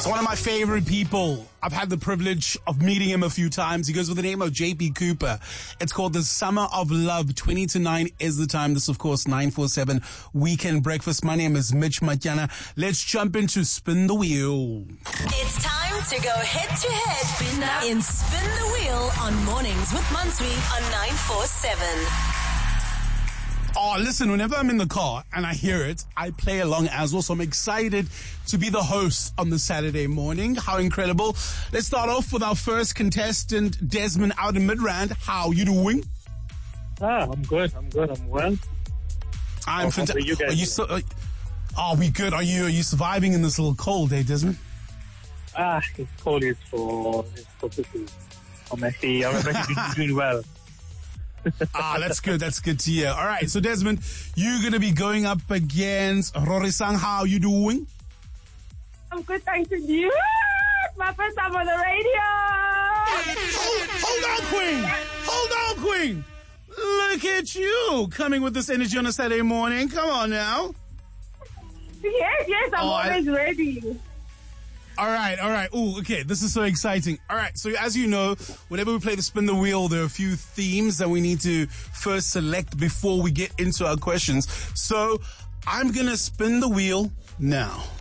one of my favorite people. I've had the privilege of meeting him a few times. He goes with the name of JP Cooper. It's called The Summer of Love. 20 to 9 is the time. This, of course, 947 Weekend Breakfast. My name is Mitch Matyana. Let's jump into Spin the Wheel. It's time to go head-to-head in Spin the Wheel on Mornings with Mansui on 947. Oh, listen, whenever I'm in the car and I hear it, I play along as well. So I'm excited to be the host on the Saturday morning. How incredible. Let's start off with our first contestant, Desmond out in Midrand. How you doing? I'm good. I'm well. I'm fantastic. We good? Are you surviving in this little cold, Desmond? It's cold. It's for people. I'm actually doing well. That's good. That's good to hear. All right. So, Desmond, you're going to be going up against Rorisang. How are you doing? I'm good, thanks to you. It's my first time on the radio. Hold on, Queen. Look at you coming with this energy on a Saturday morning. Come on now. Yes, I'm always ready. All right. Ooh, okay. This is so exciting. All right. So as you know, whenever we play the Spin the Wheel, there are a few themes that we need to first select before we get into our questions. So I'm going to spin the wheel now.